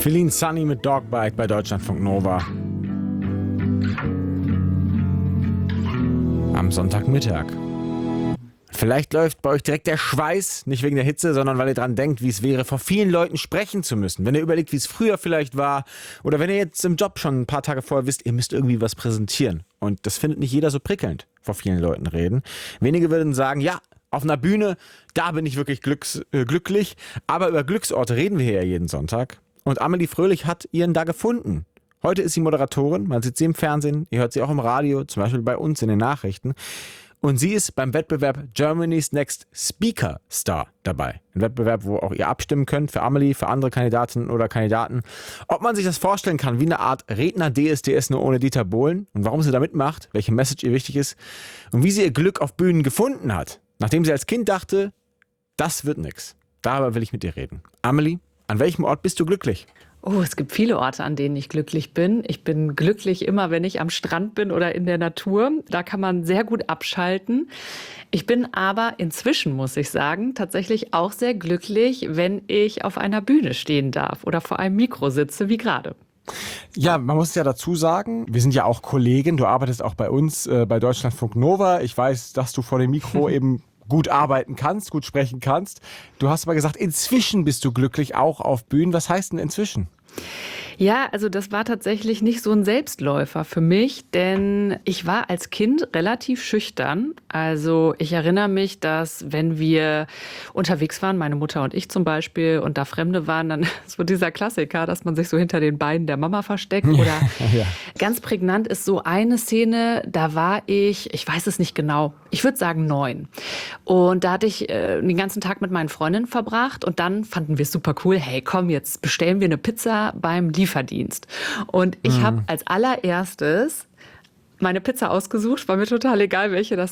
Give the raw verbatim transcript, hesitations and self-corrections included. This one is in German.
Feeling Sunny mit Dogbike bei Deutschlandfunk Nova. Am Sonntagmittag. Vielleicht läuft bei euch direkt der Schweiß, nicht wegen der Hitze, sondern weil ihr dran denkt, wie es wäre, vor vielen Leuten sprechen zu müssen. Wenn ihr überlegt, wie es früher vielleicht war oder wenn ihr jetzt im Job schon ein paar Tage vorher wisst, ihr müsst irgendwie was präsentieren. Und das findet nicht jeder so prickelnd, vor vielen Leuten reden. Wenige würden sagen, ja, auf einer Bühne, da bin ich wirklich glücks, äh, glücklich. Aber über Glücksorte reden wir hier ja jeden Sonntag. Und Amelie Fröhlich hat ihren da gefunden. Heute ist sie Moderatorin, man sieht sie im Fernsehen, ihr hört sie auch im Radio, zum Beispiel bei uns in den Nachrichten. Und sie ist beim Wettbewerb Germany's Next Speaker Star dabei. Ein Wettbewerb, wo auch ihr abstimmen könnt für Amelie, für andere Kandidatinnen oder Kandidaten. Ob man sich das vorstellen kann wie eine Art Redner-D S D S nur ohne Dieter Bohlen und warum sie da mitmacht, welche Message ihr wichtig ist und wie sie ihr Glück auf Bühnen gefunden hat. Nachdem sie als Kind dachte, das wird nix. Darüber will ich mit dir reden. Amelie, an welchem Ort bist du glücklich? Oh, es gibt viele Orte, an denen ich glücklich bin. Ich bin glücklich immer, wenn ich am Strand bin oder in der Natur. Da kann man sehr gut abschalten. Ich bin aber inzwischen, muss ich sagen, tatsächlich auch sehr glücklich, wenn ich auf einer Bühne stehen darf oder vor einem Mikro sitze, wie gerade. Ja, man muss ja dazu sagen, wir sind ja auch Kollegen. Du arbeitest auch bei uns, äh, bei Deutschlandfunk Nova. Ich weiß, dass du vor dem Mikro eben gut arbeiten kannst, gut sprechen kannst. Du hast aber gesagt, inzwischen bist du glücklich, auch auf Bühnen. Was heißt denn inzwischen? Ja, also das war tatsächlich nicht so ein Selbstläufer für mich, denn ich war als Kind relativ schüchtern. Also ich erinnere mich, dass wenn wir unterwegs waren, meine Mutter und ich zum Beispiel, und da Fremde waren, dann so dieser Klassiker, dass man sich so hinter den Beinen der Mama versteckt. Oder Ja. ganz prägnant ist so eine Szene, da war ich, ich weiß es nicht genau, ich würde sagen neun. Und da hatte ich äh, den ganzen Tag mit meinen Freundinnen verbracht und dann fanden wir es super cool. Hey, komm, jetzt bestellen wir eine Pizza beim Lieferdienst. Und ich mhm. habe als allererstes meine Pizza ausgesucht, war mir total egal, welche das